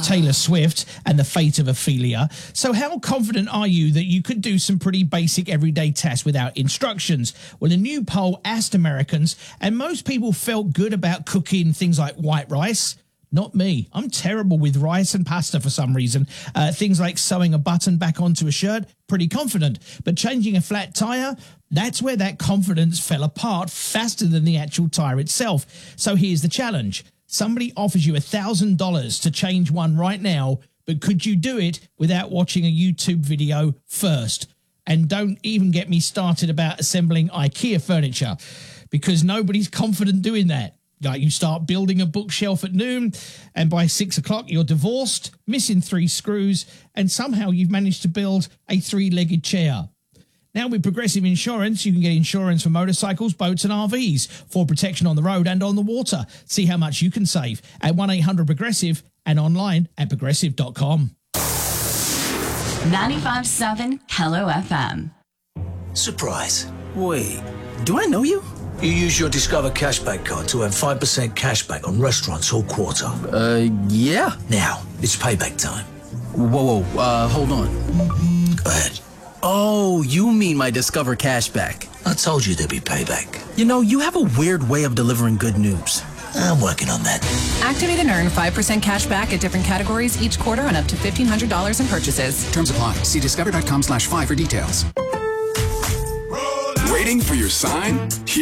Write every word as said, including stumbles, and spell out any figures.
Taylor Swift and the fate of Ophelia. So how confident are you that you could do some pretty basic everyday tasks without instructions? Well, a new poll asked Americans, and most people felt good about cooking things like white rice. Not me. I'm terrible with rice and pasta for some reason. Uh, things like sewing a button back onto a shirt, pretty confident. But changing a flat tyre, that's where that confidence fell apart faster than the actual tyre itself. So here's the challenge. Somebody offers you one thousand dollars to change one right now, but could you do it without watching a YouTube video first? And don't even get me started about assembling IKEA furniture, because nobody's confident doing that. Like, you start building a bookshelf at noon, and by six o'clock you're divorced, missing three screws, and somehow you've managed to build a three-legged chair. Now, with Progressive Insurance, you can get insurance for motorcycles, boats and R Vs for protection on the road and on the water. See how much you can save at one eight hundred progressive and online at progressive dot com. ninety-five point seven Hello F M. Surprise. Wait, do I know you? You use your Discover Cashback card to earn five percent cashback on restaurants all quarter. Uh, yeah. Now, it's payback time. Whoa, whoa, uh, hold on. Go ahead. Oh, you mean my Discover Cashback. I told you there'd be payback. You know, you have a weird way of delivering good news. I'm working on that. Activate and earn five percent cash back at different categories each quarter on up to fifteen hundred dollars in purchases. Terms apply. See discover dot com slash five for details. Waiting for your sign? Here